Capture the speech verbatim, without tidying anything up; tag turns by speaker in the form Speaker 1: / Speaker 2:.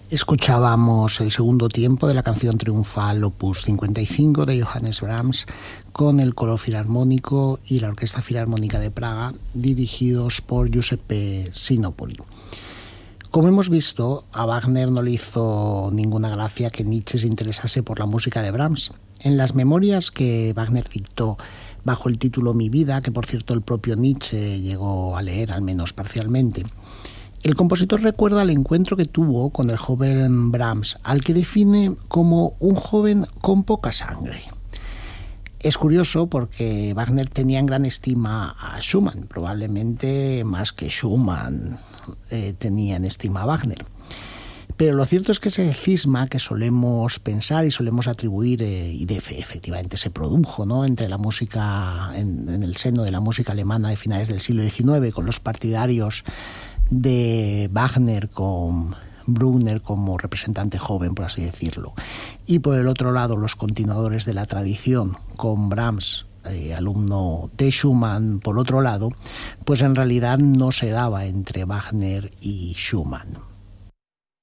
Speaker 1: Escuchábamos el segundo tiempo de la canción triunfal Opus cincuenta y cinco de Johannes Brahms con el Coro Filarmónico y la Orquesta Filarmónica de Praga, dirigidos por Giuseppe Sinopoli. Como hemos visto, a Wagner no le hizo ninguna gracia que Nietzsche se interesase por la música de Brahms. En las memorias que Wagner dictó bajo el título Mi vida, que por cierto el propio Nietzsche llegó a leer al menos parcialmente, el compositor recuerda el encuentro que tuvo con el joven Brahms, al que define como un joven con poca sangre. Es curioso porque Wagner tenía en gran estima a Schumann, probablemente más que Schumann eh, tenía en estima a Wagner. Pero lo cierto es que ese cisma que solemos pensar y solemos atribuir, eh, y de, efectivamente se produjo, ¿no?, entre la música, en, en el seno de la música alemana de finales del siglo diecinueve, con los partidarios de Wagner con Bruckner como representante joven, por así decirlo, y por el otro lado los continuadores de la tradición con Brahms, eh, alumno de Schumann, por otro lado, pues en realidad no se daba entre Wagner y Schumann.